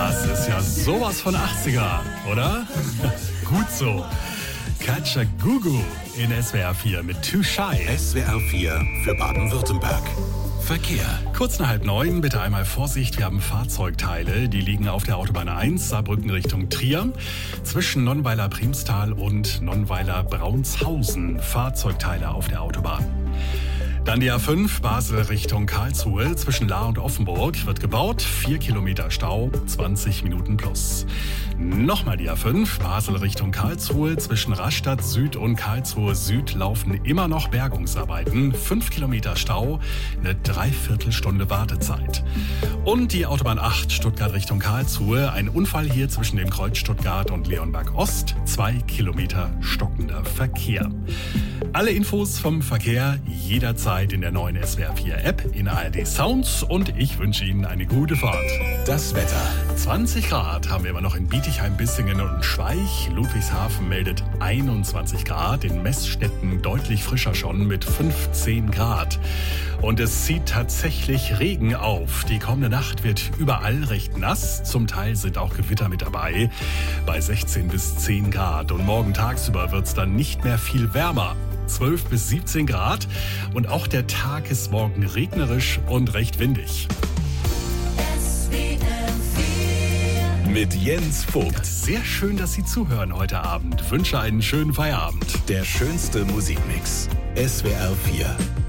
Das ist ja sowas von 80er, oder? Gut so. Katja Gugu in SWR 4 mit Too Shy. SWR 4 für Baden-Württemberg. Verkehr. Kurz nach 8:30, bitte einmal Vorsicht, wir haben Fahrzeugteile, die liegen auf der Autobahn 1, Saarbrücken Richtung Trier, zwischen Nonnweiler-Priemstal und Nonnweiler-Braunshausen. Fahrzeugteile auf der Autobahn. Dann die A5, Basel Richtung Karlsruhe, zwischen Lahr und Offenburg wird gebaut, 4 Kilometer Stau, 20 Minuten plus. Nochmal die A5, Basel Richtung Karlsruhe, zwischen Rastatt Süd und Karlsruhe Süd laufen immer noch Bergungsarbeiten, 5 Kilometer Stau, eine Dreiviertelstunde Wartezeit. Und die Autobahn 8, Stuttgart Richtung Karlsruhe, ein Unfall hier zwischen dem Kreuz Stuttgart und Leonberg Ost, 2 Kilometer stockender Verkehr. Alle Infos vom Verkehr jederzeit in der neuen SWR 4 App, in ARD Sounds, und ich wünsche Ihnen eine gute Fahrt. Das Wetter. 20 Grad haben wir immer noch in Bietigheim, Bissingen und Schweich. Ludwigshafen meldet 21 Grad, in Messstätten deutlich frischer schon mit 15 Grad. Und es zieht tatsächlich Regen auf. Die kommende Nacht wird überall recht nass. Zum Teil sind auch Gewitter mit dabei, bei 16 bis 10 Grad. Und morgen tagsüber wird es dann nicht mehr viel wärmer. 12 bis 17 Grad. Und auch der Tag ist morgen regnerisch und recht windig. Mit Jens Vogt. Sehr schön, dass Sie zuhören heute Abend. Wünsche einen schönen Feierabend. Der schönste Musikmix. SWR 4.